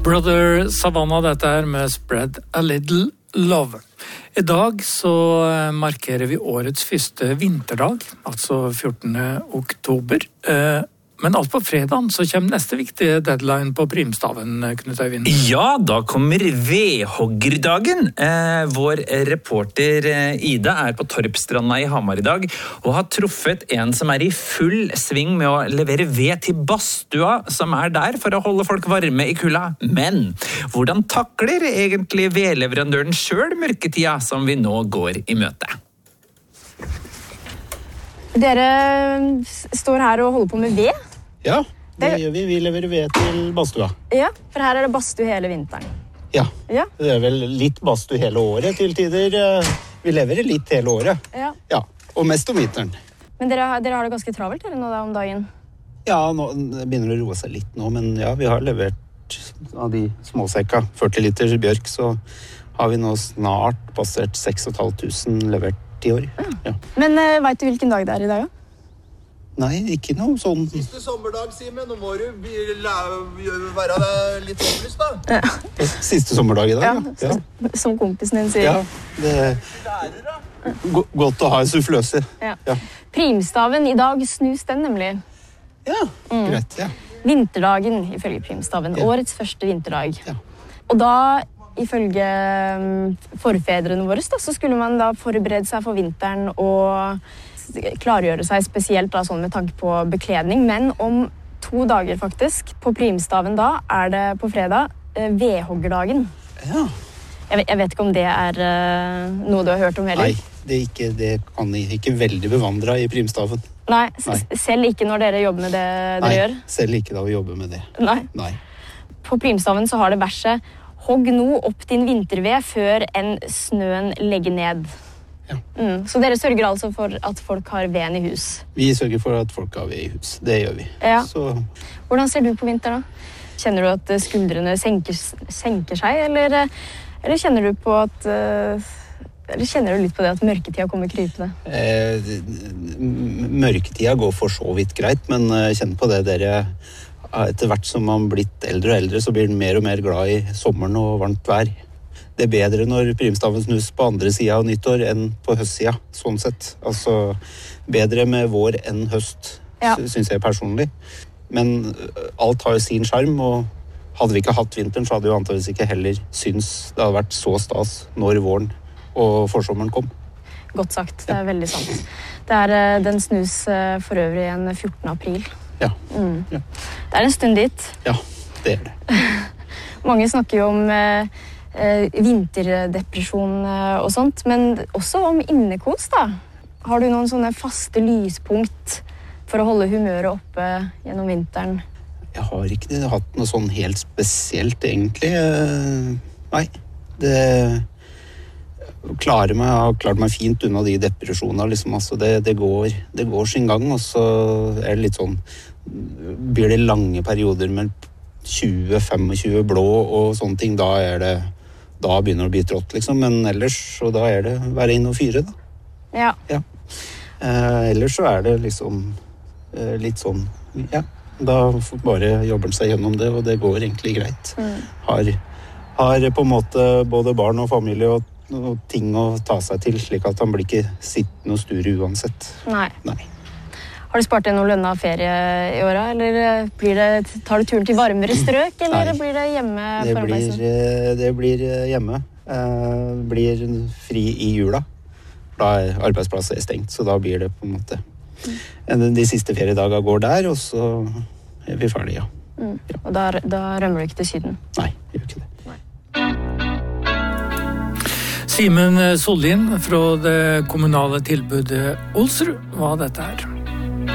Brother Savannah, dette med Spread a Little Love. I dag så markerer vi årets første vinterdag, altså 14. oktober. Men alt på fredagen så kommer neste viktige deadline på primstaven, Knut Øyvind. Ja, da kommer vedhoggerdagen. Vår reporter Ida på Torpstranda i Hamar i dag, og har truffet en som i full sving med å levere ved til badstua, som der for å holde folk varme i kulda. Men hvordan takler egentlig vedleverandøren selv mørketida som vi nå går i møte? Dere står her og holder på med ved? Ja, det gjør vi. Vi leverer ved til badstua. Ja, for her det badstue hele vinteren. Ja, det vel litt badstue hele året til tider. Vi leverer litt hele året. Ja, og mest om vinteren. Men dere har det ganske travelt eller nå da om dagen? Ja, nå begynner det å roe seg litt nå, men ja, vi har levert av de småsekka, 40 liter bjørk, så har vi nå snart passert 6.500 levert i år. Ja. Men vet du hvilken dag det i dag, ja? Nei, ikke noe sånn. Siste sommerdag, Simen, nå må du være litt opplyst da. Ja. Siste sommerdag i dag, ja. Som kompisen din sier. Ja, det godt å ha en suffløse. Ja. Primstaven i dag snus den nemlig. Ja, greit, ja. Vinterdagen ifølge primstaven, årets første vinterdag. Ja. Og da, ifølge forfedrene våre, da, så skulle man da forberede seg for vinteren og klargjøre seg spesielt da, sånn med tanke på bekledning, men om 2 dager faktisk, på primstaven da, det på fredag vedhoggerdagen. Ja. Jeg vet ikke om det noe du har hørt om heller. Nei, det kan jeg ikke veldig bevandre i primstaven. Nei, selv ikke når dere jobber med det dere gjør? Nei, selv ikke da vi jobber med det. Nei. På primstaven så har det verset «Hogg nå opp din vinterved før en snøen legger ned». Ja. Så dere sørger altså for at folk har veden i hus? Vi sørger for at folk har ved i hus, det gjør vi. Ja. Så... Hvordan ser du på vinteren da? Kjenner du at skuldrene senker seg, eller kjenner du på at... Eller kjenner du litt på det at mørketida kommer krypende? Mørketida går for så vidt greit, men kjenner på det dere... Etter hvert som man blitt eldre og eldre, så blir den mer og mer glad i sommeren og varmt vær. Det bedre når primstaven snus på andre siden av nyttår enn på høstsida, sånn sett. Altså, bedre med vår enn høst, synes jeg personlig. Men alt har jo sin skjerm, og hadde vi ikke hatt vinteren, så hadde jo antageligvis ikke heller syns det hadde vært så stas når våren og forsommeren kom. Godt sagt, det veldig sant. Den snus for øvrig en 14. april. Ja. Det en stund dit. Ja, det det. Mange snakker jo om vinterdepresjon og sånt, men også om innekos da. Har du noen sånne faste lyspunkt for å holde humøret oppe gjennom vinteren? Jeg har ikke hatt noe sånn helt spesielt egentlig. Nei, jeg har klart meg fint unna de depresjonene liksom. Altså, det går sin gang, og så det litt sånn, blir det lange perioder med 20-25 blå og sånne ting, da begynner det å bli trått liksom, men ellers så da det være inn og fyre da. Ja. Ellers så det liksom litt sånn, da bare jobber den seg gjennom det, og det går egentlig greit. Har på en måte både barn og familie og ting å ta seg til, slik at han blir ikke sittende og sture uansett. Nei. Har du spart deg noe lønnet ferie i året, eller tar du turen til varmere strøk, eller blir det hjemme? Det blir hjemme. Blir fri i jula. Da arbeidsplasset stengt, så da blir det på en måte... De siste feriedager går der, og så vi ferdige, ja. Og da rømmer du ikke til Syden? Nei, jeg gjør ikke det. Simen Sollien fra det kommunale tilbudet Olsrud var dette her.